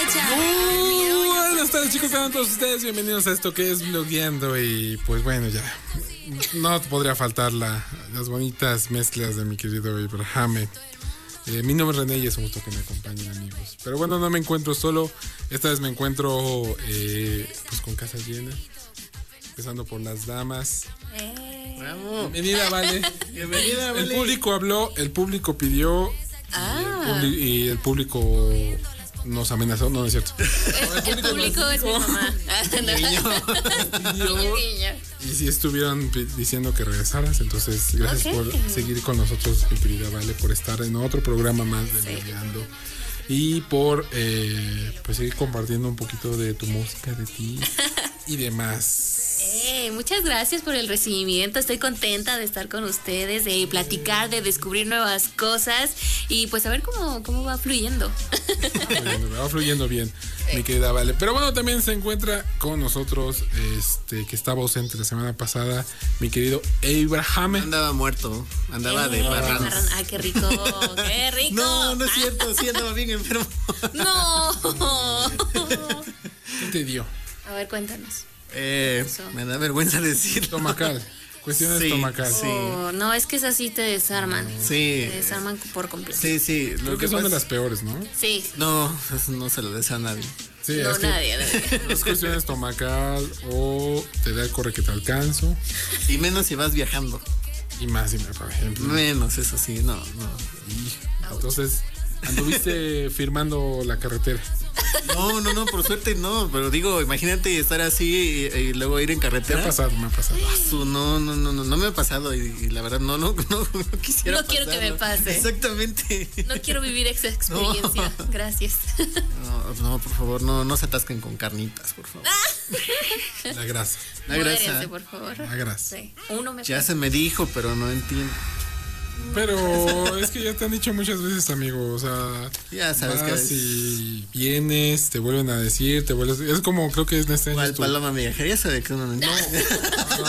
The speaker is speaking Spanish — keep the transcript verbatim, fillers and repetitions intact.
escucha. Uh, buenas tardes, chicos, sean todos ustedes bienvenidos a esto que es Blogueando. Y pues bueno, ya no podría faltar la, las bonitas mezclas de mi querido Ibrahim. Eh, mi nombre es René y es un gusto que me acompañen, amigos. Pero bueno, no me encuentro solo. Esta vez me encuentro eh, pues con casa llena. Empezando por las damas. Eh. Bienvenida, Vale. Bienvenida, Vale. El público habló, el público pidió. Ah. Y, el publi- y el público nos amenazó, no, no es cierto. El, el público es mi mamá. Pidió, Guiño, guiño. y si estuvieron pi- diciendo que regresaras, entonces gracias Ok. por seguir con nosotros, mi querida Vale, por estar en otro programa más de Sí. Blogueando y por eh, pues seguir compartiendo un poquito de tu música, de ti y demás. Eh, muchas gracias por el recibimiento. Estoy contenta de estar con ustedes, de platicar, de descubrir nuevas cosas y pues a ver cómo, cómo va fluyendo. Fluyendo, me va fluyendo bien, mi querida Vale. Pero bueno, también se encuentra con nosotros, este, que estaba ausente la semana pasada, mi querido Ibrahim. Andaba muerto, andaba de Eh, parrandas. parran- Ay, qué rico, qué rico. No, no es cierto, sí andaba bien enfermo. No. ¿Qué te dio? A ver, cuéntanos. Eh, me da vergüenza decirlo. Estomacal. Cuestiones Sí, estomacal. sí. Oh, no, es que es así, te desarman. Sí. Te desarman por completo. Sí, sí. Creo Lo que que son de pasa- las peores, ¿no? Sí. No, eso no se lo desea a nadie. Sí, No, es que nadie, nadie. es cuestión estomacal o te da el corre que te alcanzo Y menos si vas viajando. y más, y más, por ejemplo. Menos, eso sí, no, no. Y entonces, anduviste firmando la carretera. No, no, no, por suerte no. Pero digo, imagínate estar así y, y luego ir en Me ha carretera. pasado, me ha pasado. Su, no, no, no, no, no me ha pasado y, y la verdad no, no, no, no quisiera No quiero que me pasarlo. pase. Exactamente. No quiero vivir esa experiencia. Gracias. No, no, por favor, no, no se atasquen con carnitas, por favor. La grasa. La Muérense, grasa. por favor. La grasa. Sí. Uno me Ya se me dijo, pero no entiendo. Pero es que ya te han dicho muchas veces, amigo. O sea, Ya sabes vas que- y vienes, te vuelven a decir, te vuelves. Es como creo que es en este año. ¿Cuál es tu- paloma migajería sabe que uno no entiende? No,